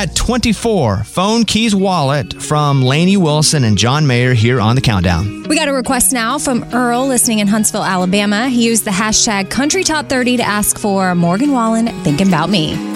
at 24, Phone Keys Wallet from Lainey Wilson and John Mayer here on the Countdown. We got a request now from Earl listening in Huntsville, Alabama. He used the hashtag CountryTop30 to ask for Morgan Wallen, Thinking About Me.